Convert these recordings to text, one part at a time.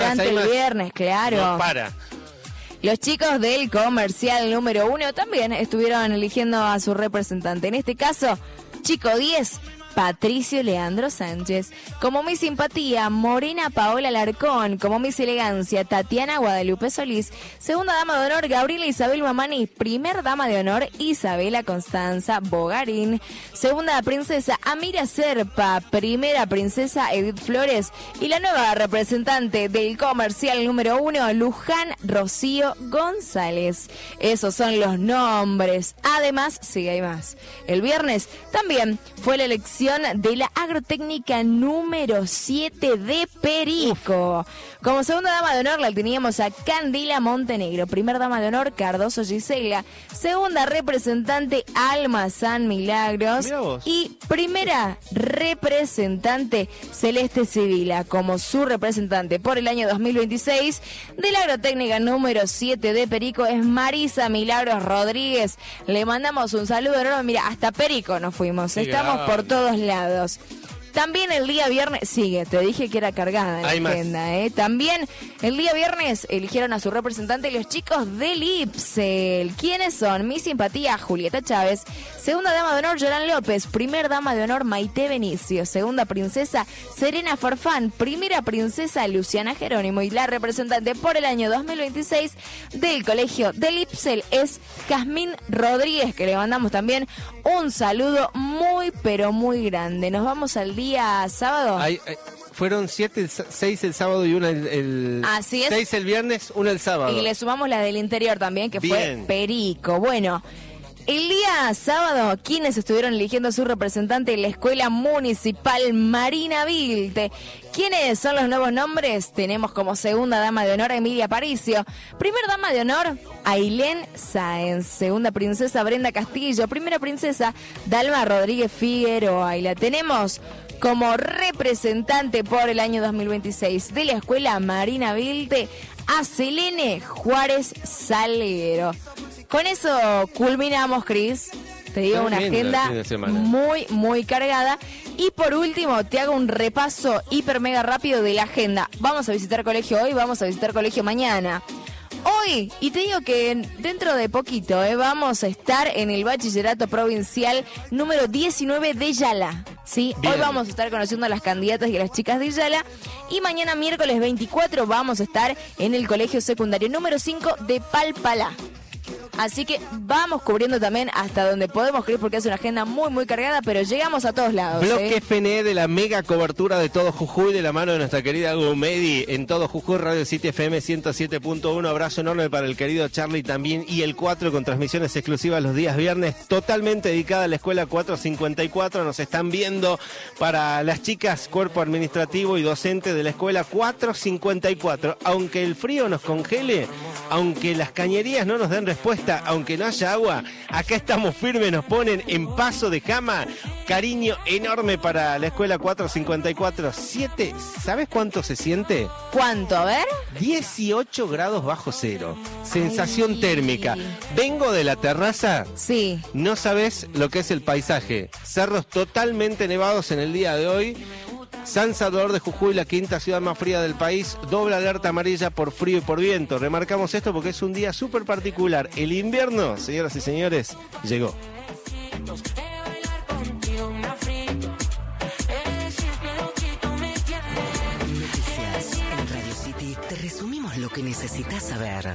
adelante el viernes, claro. No para. Los chicos del comercial número 1 también estuvieron eligiendo a su representante. En este caso, chico 10, Patricio Leandro Sánchez. Como Miss Simpatía, Morena Paola Larcón. Como Miss Elegancia, Tatiana Guadalupe Solís. Segunda dama de honor, Gabriela Isabel Mamani. Primer dama de honor, Isabela Constanza Bogarín. Segunda princesa, Amira Serpa. Primera princesa, Edith Flores. Y la nueva representante del comercial número 1, Luján Rocío González. Esos son los nombres. Además, sí hay más. El viernes también fue la elección de la agrotécnica número 7 de Perico. Como segunda dama de honor la teníamos a Candila Montenegro. Primera dama de honor, Cardoso Gisela. Segunda representante, Alma San Milagros. Y primera representante, Celeste Sibila. Como su representante por el año 2026 de la agrotécnica número 7 de Perico es Marisa Milagros Rodríguez. Le mandamos un saludo enorme. Mira, hasta Perico nos fuimos. Estamos por todos lados. También el día viernes, sigue, te dije que era cargada en la agenda, También el día viernes eligieron a su representante los chicos del IPSEL. ¿Quiénes son? Mi Simpatía, Julieta Chávez. Segunda dama de honor, Yoran López. Primer dama de honor, Maite Benicio. Segunda princesa, Serena Farfán. Primera princesa, Luciana Jerónimo. Y la representante por el año 2026 del colegio del IPSEL es Jazmín Rodríguez, que le mandamos también un saludo muy, pero muy grande. Nos vamos al día sábado. Fueron 6 el sábado y una el Así es. 6 el viernes, una el sábado. Y le sumamos la del interior también, que Bien. fue Perico. Bueno, el día sábado, quienes estuvieron eligiendo a su representante en la Escuela Municipal Marina Vilte. ¿Quiénes son los nuevos nombres? Tenemos como segunda dama de honor a Emilia Paricio. Primera dama de honor, Ailén Sáenz. Segunda princesa, Brenda Castillo. Primera princesa, Dalma Rodríguez Figueroa. Y la tenemos como representante por el año 2026 de la Escuela Marina Vilte a Selene Juárez Salguero. Con eso culminamos, Cris. Te digo, una agenda muy, muy cargada. Y por último, te hago un repaso hiper mega rápido de la agenda. Vamos a visitar colegio hoy, vamos a visitar colegio mañana. Hoy, y te digo que dentro de poquito, vamos a estar en el bachillerato provincial número 19 de Yala. ¿Sí? Hoy vamos a estar conociendo a las candidatas y a las chicas de Yala. Y mañana miércoles 24 vamos a estar en el colegio secundario número 5 de Palpalá. Así que vamos cubriendo también hasta donde podemos, Cris, porque es una agenda muy, muy cargada, pero llegamos a todos lados. Bloque FNE de la mega cobertura de todo Jujuy, de la mano de nuestra querida Gumedi en todo Jujuy, Radio City FM 107.1. Abrazo enorme para el querido Charlie también. Y el 4 con transmisiones exclusivas los días viernes, totalmente dedicada a la escuela 454. Nos están viendo para las chicas, cuerpo administrativo y docente de la escuela 454. Aunque el frío nos congele, aunque las cañerías no nos den respuesta, aunque no haya agua, acá estamos firmes, nos ponen en paso de cama. Cariño enorme para la escuela 454. 7, ¿sabes cuánto se siente? ¿Cuánto? A ver. 18 grados bajo cero. Sensación térmica. Vengo de la terraza. Sí. No sabes lo que es el paisaje. Cerros totalmente nevados en el día de hoy. San Salvador de Jujuy, la quinta ciudad más fría del país, doble alerta amarilla por frío y por viento. Remarcamos esto porque es un día súper particular. El invierno, señoras y señores, llegó. Noticias en Radio City. Te resumimos lo que necesitas saber.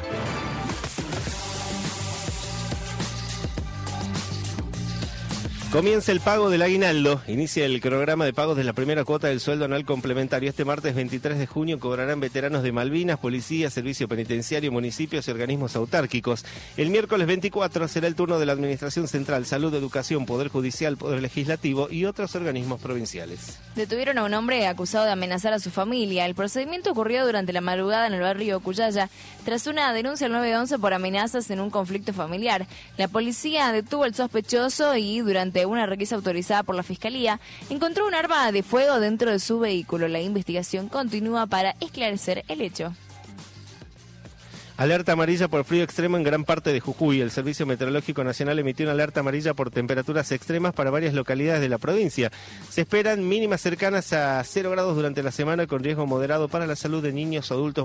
Comienza el pago del aguinaldo. Inicia el cronograma de pagos de la primera cuota del sueldo anual complementario. Este martes 23 de junio cobrarán veteranos de Malvinas, policía, servicio penitenciario, municipios y organismos autárquicos. El miércoles 24 será el turno de la Administración Central, Salud, Educación, Poder Judicial, Poder Legislativo y otros organismos provinciales. Detuvieron a un hombre acusado de amenazar a su familia. El procedimiento ocurrió durante la madrugada en el barrio Cuyaya, tras una denuncia al 911 por amenazas en un conflicto familiar. La policía detuvo al sospechoso y durante una requisa autorizada por la Fiscalía, encontró un arma de fuego dentro de su vehículo. La investigación continúa para esclarecer el hecho. Alerta amarilla por frío extremo en gran parte de Jujuy. El Servicio Meteorológico Nacional emitió una alerta amarilla por temperaturas extremas para varias localidades de la provincia. Se esperan mínimas cercanas a 0 grados durante la semana con riesgo moderado para la salud de niños, adultos,